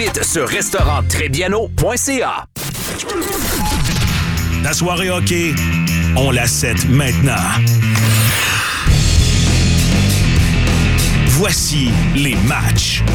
vite sur restauranttrébbiano.ca. La soirée hockey, on la set maintenant. Voici les matchs.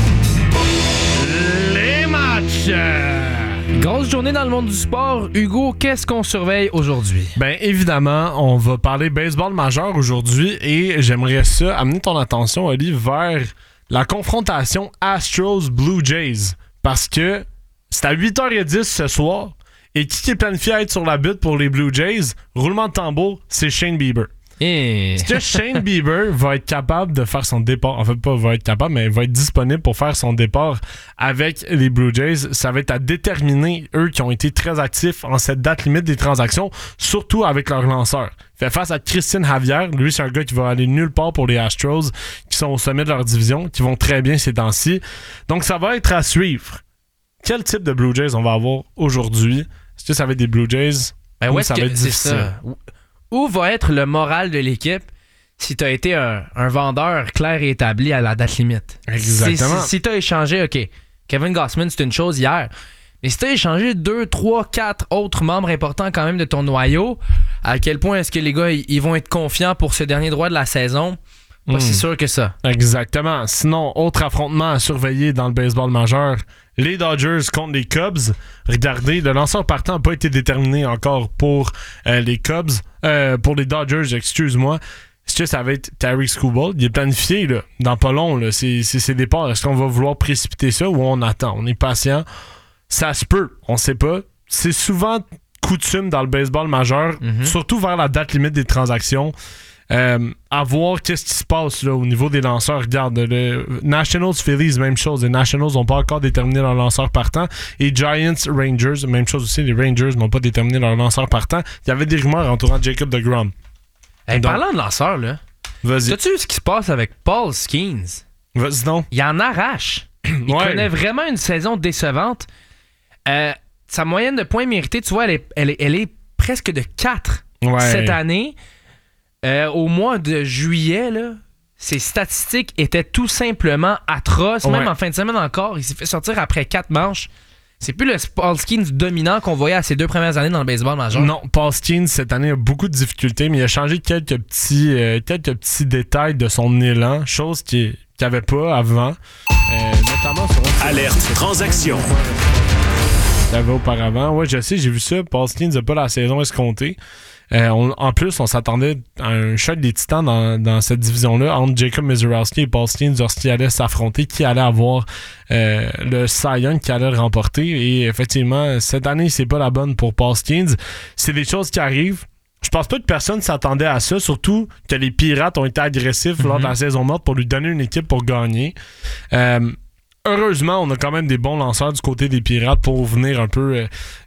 Les matchs! Grosse journée dans le monde du sport. Hugo, qu'est-ce qu'on surveille aujourd'hui? Bien, évidemment, on va parler baseball majeur aujourd'hui et j'aimerais ça amener ton attention, Oli, vers la confrontation Astros-Blue Jays. Parce que c'est à 8h10 ce soir et qui est planifié à être sur la butte pour les Blue Jays? Roulement de tambour, c'est Shane Bieber. Est-ce que Shane Bieber va être capable de faire son départ? En fait, pas va être capable, mais va être disponible pour faire son départ avec les Blue Jays. Ça va être à déterminer, eux qui ont été très actifs en cette date limite des transactions, surtout avec leurs lanceurs. Fait face à Christian Javier, lui, c'est un gars qui va aller nulle part pour les Astros, qui sont au sommet de leur division, qui vont très bien ces temps-ci. Donc, ça va être à suivre. Quel type de Blue Jays on va avoir aujourd'hui? Est-ce que ça va être des Blue Jays? Ou ça va être difficile? Ça. Où va être le moral de l'équipe si tu as été un vendeur clair et établi à la date limite? Exactement. Si tu as échangé, OK, Kevin Gausman, c'est une chose hier, mais si tu as échangé 2, 3, 4 autres membres importants quand même de ton noyau, à quel point est-ce que les gars ils vont être confiants pour ce dernier droit de la saison? Pas si sûr que ça. Exactement. Sinon, autre affrontement à surveiller dans le baseball majeur, les Dodgers contre les Cubs. Regardez, le lanceur partant n'a pas été déterminé encore pour les Cubs. Pour les Dodgers, excuse-moi. Est-ce que ça va être Terry Skubal? Il est planifié là, dans pas long. Là. C'est ses départs. Est-ce qu'on va vouloir précipiter ça ou on attend? On est patient. Ça se peut. On sait pas. C'est souvent coutume dans le baseball majeur, surtout vers la date limite des transactions. À voir qu'est-ce qui se passe là, au niveau des lanceurs. Regarde, le Nationals Phillies, même chose. Les Nationals n'ont pas encore déterminé leur lanceur partant. Et Giants Rangers, même chose aussi. Les Rangers n'ont pas déterminé leur lanceur partant. Il y avait des rumeurs entourant Jacob deGrom. Hey, parlant de lanceurs, là, vas-y. As-tu vu ce qui se passe avec Paul Skeens? Vas-y donc. Il en arrache. Il connaît vraiment une saison décevante. Sa moyenne de points mérités, tu vois, elle est presque de 4 cette année. Au mois de juillet, là, ses statistiques étaient tout simplement atroces. Même en fin de semaine encore, il s'est fait sortir après 4 manches. C'est plus le Paul Skeens dominant qu'on voyait à ses 2 premières années dans le baseball majeur. Non, Paul Skeens, cette année, a beaucoup de difficultés, mais il a changé quelques petits détails de son élan, chose qu'il n'avait pas avant. Notamment sur Alerte transaction. Il avait auparavant. Ouais, je sais, j'ai vu ça. Paul Skeens n'a pas la saison escomptée. En plus, on s'attendait à un choc des titans dans cette division-là entre Jacob Misiorowski et Paul Skeens lorsqu'ils allaient s'affronter, qui allait avoir le Cy Young qui allait le remporter. Et effectivement, cette année, c'est pas la bonne pour Paul Skeens. C'est des choses qui arrivent. Je pense pas que personne s'attendait à ça, surtout que les Pirates ont été agressifs lors de la saison morte pour lui donner une équipe pour gagner. Heureusement, on a quand même des bons lanceurs du côté des Pirates pour venir un peu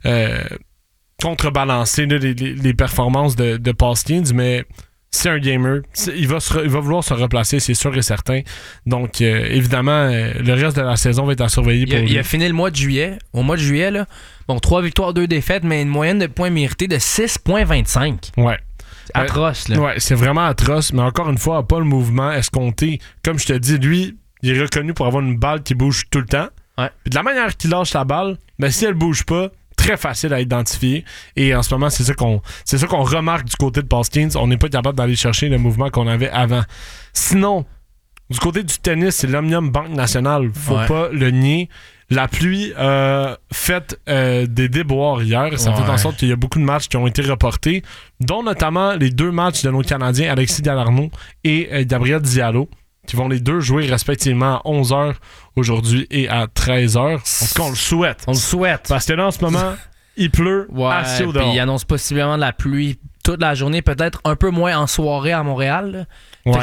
contrebalancer là, les performances de Paul Skeens, mais c'est un gamer. Il va vouloir se replacer, c'est sûr et certain. Donc, évidemment, le reste de la saison va être à surveiller pour lui. Il a fini le mois de juillet. Au mois de juillet, là, 3 victoires, 2 défaites, mais une moyenne de points mérités de 6,25. Ouais. C'est atroce, là. Ouais, c'est vraiment atroce, mais encore une fois, pas le mouvement escompté. Comme je te dis, lui, il est reconnu pour avoir une balle qui bouge tout le temps. Ouais. Puis de la manière qu'il lâche la balle, si elle bouge pas, très facile à identifier. Et en ce moment, c'est ça qu'on remarque du côté de Paul Skeens. On n'est pas capable d'aller chercher le mouvement qu'on avait avant. Sinon, du côté du tennis, c'est l'Omnium Banque Nationale. Faut pas le nier. La pluie fait des déboires hier. Ça fait en sorte qu'il y a beaucoup de matchs qui ont été reportés, dont notamment les 2 matchs de nos Canadiens, Alexis Galarneau et Gabriel Diallo, qui vont les 2 jouer respectivement à 11h aujourd'hui et à 13h. En tout cas, on le souhaite. On le souhaite. Parce que là, en ce moment, il pleut assez au dehors. Puis il annonce possiblement de la pluie toute la journée, peut-être un peu moins en soirée à Montréal.